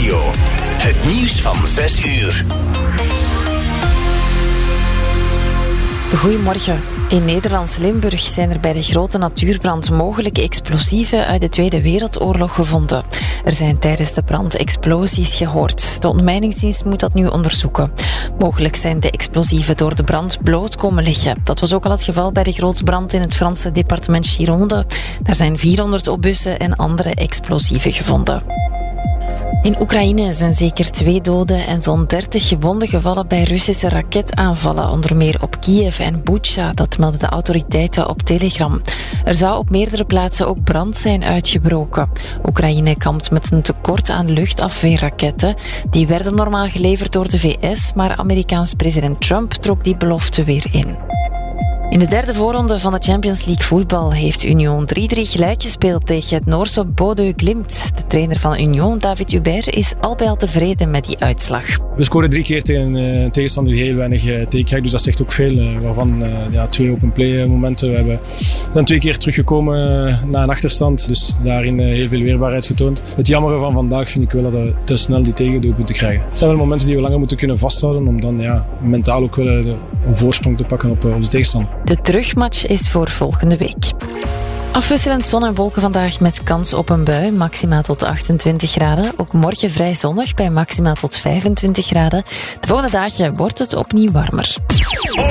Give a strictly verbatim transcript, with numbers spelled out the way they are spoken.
Radio. Het nieuws van zes uur. Goedemorgen. In Nederlands Limburg zijn er bij de grote natuurbrand mogelijke explosieven uit de Tweede Wereldoorlog gevonden. Er zijn tijdens de brand explosies gehoord. De ontmijningsdienst moet dat nu onderzoeken. Mogelijk zijn de explosieven door de brand bloot komen liggen. Dat was ook al het geval bij de grote brand in het Franse departement Gironde. Daar zijn vierhonderd obbussen en andere explosieven gevonden. In Oekraïne zijn zeker twee doden en zo'n dertig gewonden gevallen bij Russische raketaanvallen, onder meer op Kiev en Bucha, dat melden de autoriteiten op Telegram. Er zou op meerdere plaatsen ook brand zijn uitgebroken. Oekraïne kampt met een tekort aan luchtafweerraketten. Die werden normaal geleverd door de V S, maar Amerikaans president Trump trok die belofte weer in. In de derde voorronde van de Champions League voetbal heeft Union drie drie gelijk gespeeld tegen het Noorse Bodø Glimt. De trainer van Union, David Hubert, is al bij al tevreden met die uitslag. We scoren drie keer tegen een tegenstander die heel weinig tegenkrijgt, dus dat zegt ook veel. Waarvan ja, twee open play momenten. We hebben dan twee keer teruggekomen na een achterstand, dus daarin heel veel weerbaarheid getoond. Het jammere van vandaag vind ik wel dat we te snel die tegendoelpunten krijgen. Het zijn wel momenten die we langer moeten kunnen vasthouden om dan ja, mentaal ook wel een voorsprong te pakken op, op de tegenstander. De terugmatch is voor volgende week. Afwisselend zon en wolken vandaag met kans op een bui, maximaal tot achtentwintig graden. Ook morgen vrij zonnig bij maximaal tot vijfentwintig graden. De volgende dagen wordt het opnieuw warmer.